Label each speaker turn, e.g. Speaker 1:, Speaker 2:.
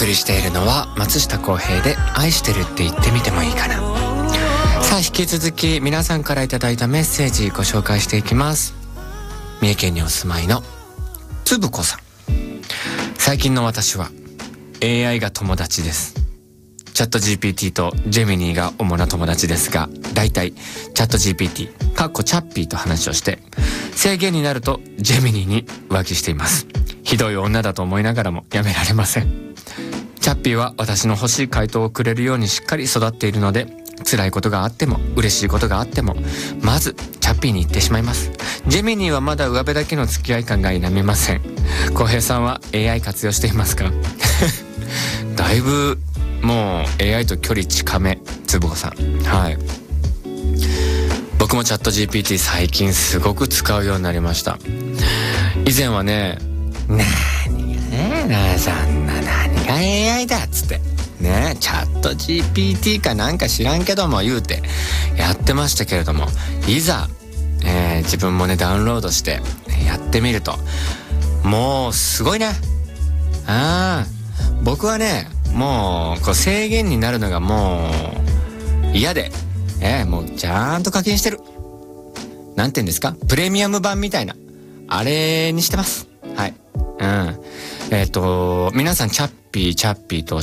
Speaker 1: 送りしているのは松下洸平で愛してるって言ってみてもいいかな。さあ引き続き皆さんからいただいたメッセージご紹介していきます。三重県にお住まいのつぶこさん。最近の私は AI が友達です。チャット GPT とジェミニーが主な友達ですが、だいたいチャット GPTチャッピーと話をして、制限になるとジェミニーに浮気しています。ひどい女だと思いながらもやめられません。チャッピーは私の欲しい回答をくれるようにしっかり育っているので、辛いことがあっても嬉しいことがあってもまずチャッピーに言ってしまいます。ジェミニーはまだ上辺だけの付き合い感が否めません。洸平さんは AI 活用していますか？だいぶもう AI と距離近め、つぶこさん。はい。僕もチャット GPT 最近すごく使うようになりました。以前はね、何がね、そんな何が AI だっつってね、チャット GPT かなんか知らんけども言うてやってましたけれども、いざ、自分もねダウンロードしてやってみるともうすごいね。僕はねもうこう制限になるのがもう嫌で、もうちゃんと課金してる。なんて言うんですか、プレミアム版みたいなあれにしてます。はい。皆さんチャッピーと